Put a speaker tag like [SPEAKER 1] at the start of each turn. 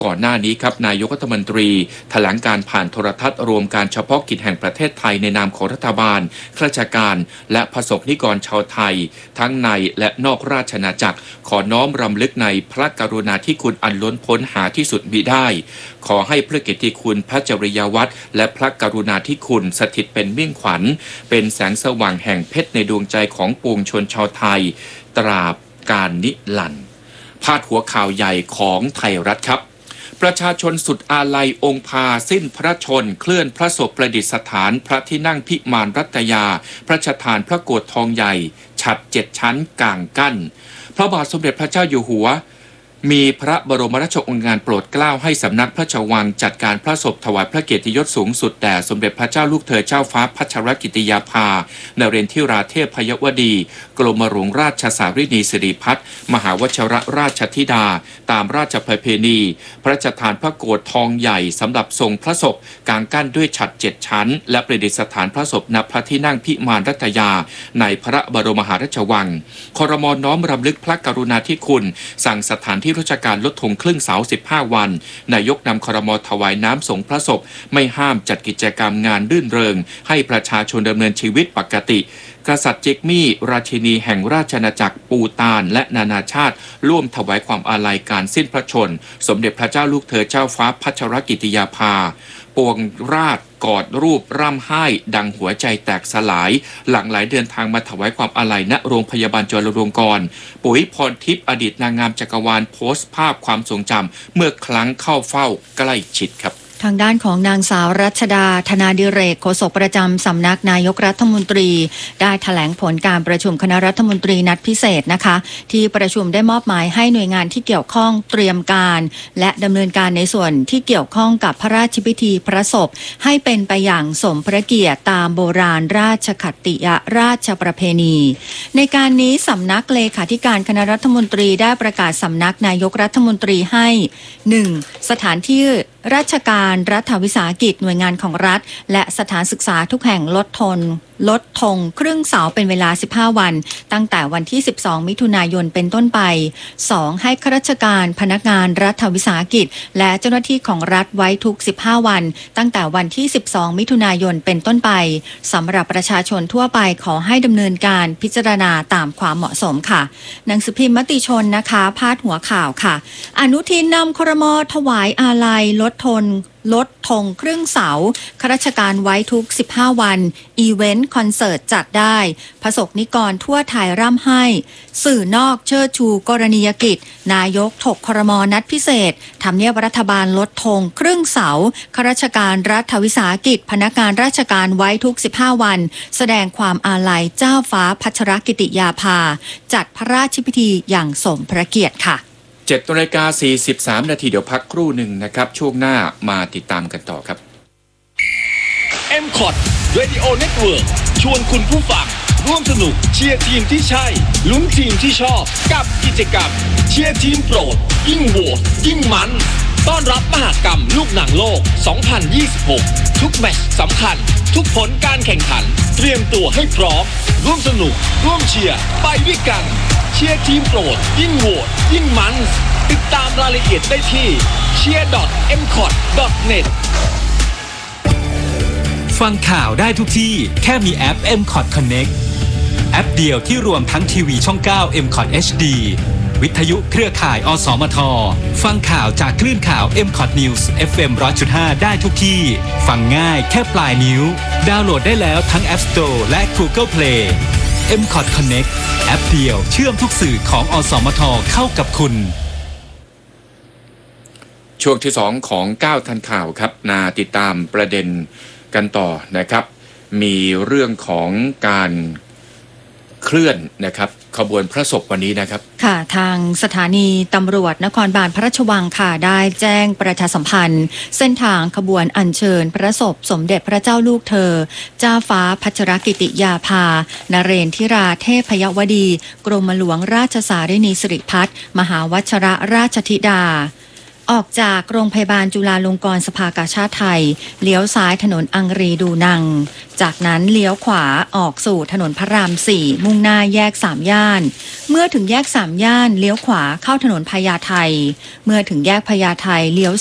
[SPEAKER 1] ก่อนหน้านี้ครับนายกรัฐมนตรีแถลงการผ่านโทรทัศน์รวมการเฉพาะกิจแห่งประเทศไทยในนามของรัฐบาลข้าราชการและประสบนิกรชาวไทยทั้งในและนอกราชอาณาจักรขอน้อมรำลึกในพระกรุณาธิคุณอันล้นพ้นหาที่สุดมิได้ขอให้พระเกียรติคุณพระจริยวัตรและพระกรุณาธิคุณสถิตเป็นมิ่งขวัญเป็นแสงสว่างแห่งเพชรในดวงใจของปวงชนชาวไทยตราบกาลนิรันดร์พาดหัวข่าวใหญ่ของไทยรัฐครับประชาชนสุดอาลัยองค์พาสิ้นพระชนเคลื่อนพระศพประดิษฐานพระที่นั่งพิมานรัตยาพระราชทานพระโกฐทองใหญ่ฉัตร7 ชั้นกางกั้นพระบาทสมเด็จพระเจ้าอยู่หัวมีพระบรมราชโองการโปรดเกล้าให้สำนักพระราชวังจัดการพระศพถวายพระเกียรติยศสูงสุดแด่สมเด็จพระเจ้าลูกเธอเจ้าฟ้าพัชรกิติยาภานเรนทิราเทพยวดีกรมหลวงราชสารินีสิริพัฒน์มหาวชิรราชธิดาตามราชประเพณีพระราชทานพระโกฐทองใหญ่สำหรับทรงพระศพกางกั้นด้วยฉัตร7 ชั้นและประดิษฐานพระศพณพระที่นั่งพิมานรัตยาในพระบรมมหาราชวังครม.น้อมรำลึกพระกรุณาธิคุณสั่งสถานที่ราชการลดธงครึ่งเสา15 วันนายกนำครม.ถวายน้ำสงพระศพไม่ห้ามจัดกิจกรรมงานรื่นเริงให้ประชาชนดำเนินชีวิตปกติกษัตริย์เจกมี่ราชินีแห่งราชอาณาจักรปูตานและนานาชาติร่วมถวายความอาลัยการสิ้นพระชนสมเด็จพระเจ้าลูกเธอเจ้าฟ้าพัชรกิติยาภาปวงราชกอดรูปร่ำไห้ดังหัวใจแตกสลายหลังไหลเดินทางมาถวายความอาลัยณโรงพยาบาลจุฬาลงกรณ์ปุ๋ยพรทิพย์อดีตนางงามจักรวาลโพสต์ภาพความทรงจำเมื่อครั้งเข้าเฝ้าใกล้ชิดครับ
[SPEAKER 2] ทางด้านของนางสาวรัชดาธนาดิเรกโฆษกประจำสำนักนายกรัฐมนตรีได้แถลงผลการประชุมคณะรัฐมนตรีนัดพิเศษนะคะที่ประชุมได้มอบหมายให้หน่วยงานที่เกี่ยวข้องเตรียมการและดำเนินการในส่วนที่เกี่ยวข้องกับพระราชพิธีพระศพให้เป็นไปอย่างสมพระเกียรติตามโบราณราชขัตติยราชประเพณีในการนี้สำนักเลขาธิการคณะรัฐมนตรีได้ประกาศสำนักนายกรัฐมนตรีให้ 1. สถานที่ราชการรัฐวิสาหกิจหน่วยงานของรัฐและสถานศึกษาทุกแห่งลดธงครึ่งเสาเป็นเวลา15 วันตั้งแต่วันที่12 มิถุนายนเป็นต้นไป 2. ให้ข้าราชการพนักงานรัฐวิสาหกิจและเจ้าหน้าที่ของรัฐไว้ทุก15 วันตั้งแต่วันที่12 มิถุนายนเป็นต้นไปสำหรับประชาชนทั่วไปขอให้ดำเนินการพิจารณาตามความเหมาะสมค่ะหนังสือพิมพ์มติชนนะคะพาดหัวข่าวค่ะอนุทินนำครม.ถวายอาลัยลดธงครึ่งเสาข้าราชการไว้ทุก15 วันอีเวนต์คอนเสิร์ตจัดได้ประสบนิกรทั่วไทยร่ำไห้สื่อนอกเชิดชูกรณียกิจนายกถกครม.นัดพิเศษทำเนียบรัฐบาลลดธงครึ่งเสาข้าราชการรัฐวิสาหกิจพนักงานราชการไว้ทุก15 วันแสดงความอาลัยเจ้าฟ้าพัชรกิติยาภาจัดพระราชพิธีอย่างสมพระเกียรติค่ะ
[SPEAKER 1] 7:43 นาทีเดี๋ยวพักครู่หนึ่งนะครับช่วงหน้ามาติดตามกันต่อครับ
[SPEAKER 3] MCOT Radio Network ชวนคุณผู้ฟังร่วมสนุกเชียร์ทีมที่ใช่ลุ้นทีมที่ชอบกับกิจกรรมเชียร์ทีมโปรดยิ่งโหวตยิ่งมันต้อนรับมหกรรมลูกหนังโลก 2026 ทุกแมตช์สำคัญทุกผลการแข่งขันเตรียมตัวให้พร้อมร่วมสนุกร่วมเชียร์ไปด้วยกันเชียร์ทีมโปรดยิ่งโหวตยิ่งมันติดตามรายละเอียดได้ที่ cheer.mcot.net
[SPEAKER 4] ฟังข่าวได้ทุกที่แค่มีแอป MCOT Connect แอปเดียวที่รวมทั้งทีวีช่อง 9 MCOT HD วิทยุเครือข่ายอสมทฟังข่าวจากคลื่นข่าว MCOT News FM 100.5 ได้ทุกที่ฟังง่ายแค่ปลายนิ้วดาวน์โหลดได้แล้วทั้ง App Store และ Google Play MCOT Connect แอปเดียวเชื่อมทุกสื่อของอสมทเข้ากับคุณ
[SPEAKER 1] ช่วงที่2ของ9ทันข่าวครับนาติดตามประเด็นกันต่อนะครับมีเรื่องของการเคลื่อนนะครับขบวนพระศพวันนี้นะครับ
[SPEAKER 2] ค่ะทางสถานีตำรวจนครบาลพระราชวังค่ะได้แจ้งประชาสัมพันธ์เส้นทางขบวนอัญเชิญพระศพสมเด็จพระเจ้าลูกเธอเจ้าฟ้าพัชรกิติยาภานเรนทิราเทพยวดีกรมหลวงราชสารินีสิริพัฒน์มหาวชิรราชธิดาออกจากโรงพยาบาลจุฬาลงกรณ์สภากาชาดไทยเลี้ยวซ้ายถนนอังรีดูนังจากนั้นเลี้ยวขวาออกสู่ถนนพระราม 4 มุ่งหน้าแยก3ย่านเมื่อถึงแยก3ย่านเลี้ยวขวาเข้าถนนพญาไทเมื่อถึงแยกพญาไทเลี้ยว